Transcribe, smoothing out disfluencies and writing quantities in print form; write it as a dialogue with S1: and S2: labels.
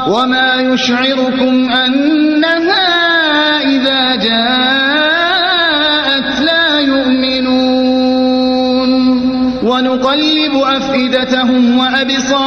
S1: وما يشعركم أنها إذا جاءت لا يؤمنون ونقلب أفئدتهم وأبصارهم